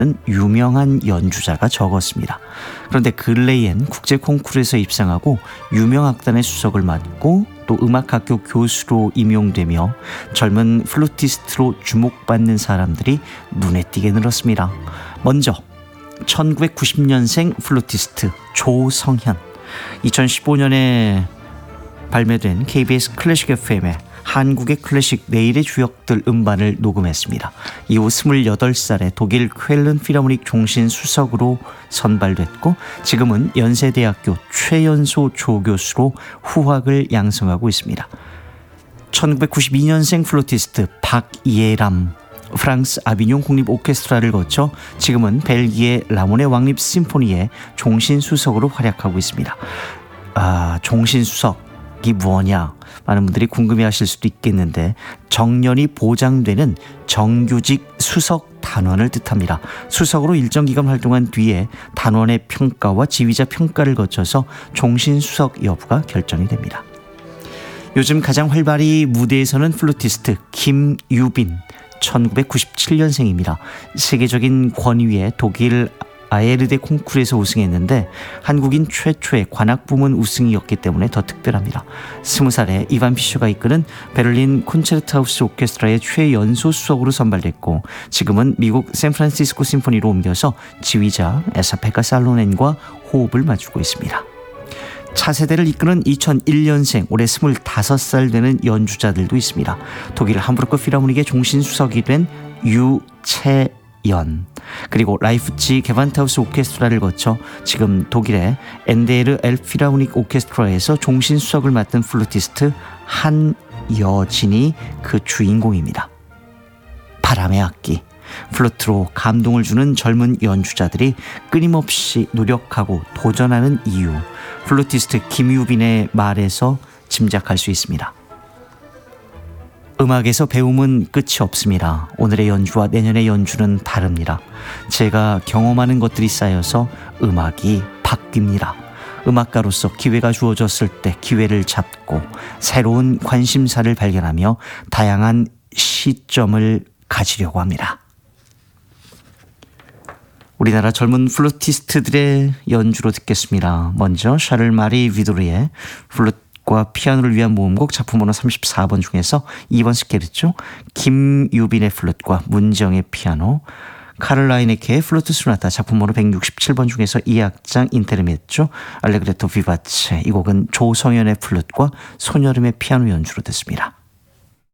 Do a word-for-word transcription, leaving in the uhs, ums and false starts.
유명한 연주자가 적었습니다. 그런데 근래엔 국제 콩쿠르에서 입상하고 유명 악단의 수석을 맡고 또 음악학교 교수로 임용되며 젊은 플루티스트로 주목받는 사람들이 눈에 띄게 늘었습니다. 먼저 천구백구십 년생 플루티스트 조성현, 이천십오 년에 발매된 케이비에스 클래식 에프엠에 한국의 클래식 내일의 주역들 음반을 녹음했습니다. 이후 스물여덟 살에 독일 쾰른 필하모닉 종신 수석으로 선발됐고 지금은 연세대학교 최연소 조교수로 후학을 양성하고 있습니다. 천구백구십이 년생 플루티스트 박예람, 프랑스 아비뇽 국립 오케스트라를 거쳐 지금은 벨기에 라모네 왕립 심포니의 종신 수석으로 활약하고 있습니다. 아, 종신 수석 이 뭐냐? 많은 분들이 궁금해하실 수도 있겠는데 정년이 보장되는 정규직 수석 단원을 뜻합니다. 수석으로 일정 기간 활동한 뒤에 단원의 평가와 지휘자 평가를 거쳐서 종신 수석 여부가 결정이 됩니다. 요즘 가장 활발히 무대에 서는 플루티스트 김유빈, 천구백구십칠 년생입니다. 세계적인 권위의 독일 아에르데 콩쿠르에서 우승했는데 한국인 최초의 관악 부문 우승이었기 때문에 더 특별합니다. 스무 살에 이반 피셔가 이끄는 베를린 콘체르트하우스 오케스트라의 최연소 수석으로 선발됐고 지금은 미국 샌프란시스코 심포니로 옮겨서 지휘자 에사페카 살로넨과 호흡을 맞추고 있습니다. 차세대를 이끄는 이천일 년생, 올해 스물다섯 살 되는 연주자들도 있습니다. 독일 함부르크 필하모닉의 종신수석이 된 유채 연, 그리고 라이프치 게반트하우스 오케스트라를 거쳐 지금 독일의 엔데르 엘필하모닉 오케스트라에서 종신 수석을 맡은 플루티스트 한여진이 그 주인공입니다. 바람의 악기, 플루트로 감동을 주는 젊은 연주자들이 끊임없이 노력하고 도전하는 이유, 플루티스트 김유빈의 말에서 짐작할 수 있습니다. 음악에서 배움은 끝이 없습니다. 오늘의 연주와 내년의 연주는 다릅니다. 제가 경험하는 것들이 쌓여서 음악이 바뀝니다. 음악가로서 기회가 주어졌을 때 기회를 잡고 새로운 관심사를 발견하며 다양한 시점을 가지려고 합니다. 우리나라 젊은 플루티스트들의 연주로 듣겠습니다. 먼저 샤를 마리 위도르의 플루트 과 피아노를 위한 모음곡 작품번호 삼십사 번 중에서 이 번 스케르초, 김유빈의 플룻과 문정의 피아노, 카를 라이네케의 플루트 소나타 작품번호 백육십칠 번 중에서 이 악장 인테르메조, 알레그레토 비바체, 이 곡은 조성현의 플룻과 손여름의 피아노 연주로 듣습니다.